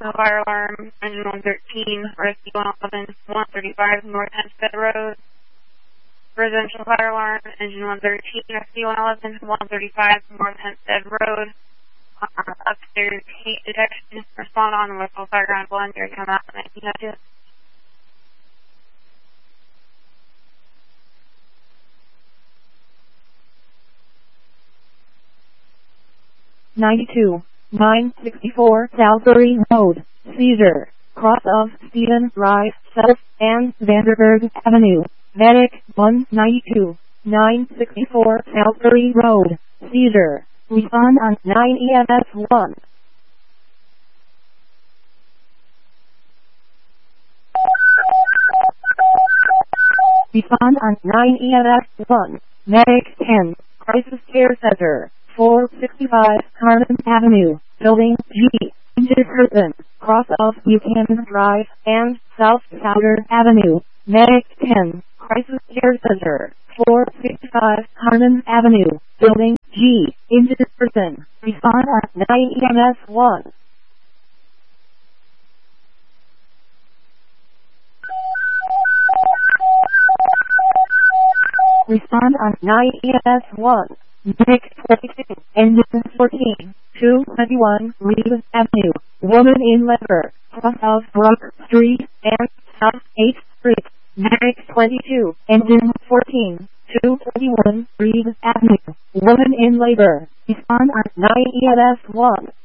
residential fire alarm, engine 113, rescue 111, 135 North Hempstead Road. Residential fire alarm, engine 113, rescue 111, 135 North Hempstead Road. Upstairs heat detection, respond on the whistle fire ground 1, here come out 1902. (92) 964 Salisbury Road, seizure, cross of Stephen Drive South and Vanderburg Avenue. Medic 192, 964 Salisbury Road, seizure, respond on 9 EMS 1. Respond on 9 EMS 1. Medic 10, Crisis Care Center, 465 Carmen Avenue, Building G. Injured person, cross of Buchanan Drive and South Powder Avenue. Medic 10, Crisis Care Center, 465 Carmen Avenue, Building G. Injured person, respond on 9 EMS 1. Respond on 9 EMS 1. Medic 22, engine 14, 221 Reeves Avenue, woman in labor, cross of Brook Street and South 8th Street. Medic 22, engine 14, 221 Reeves Avenue, woman in labor, respond on 9 EMS 1.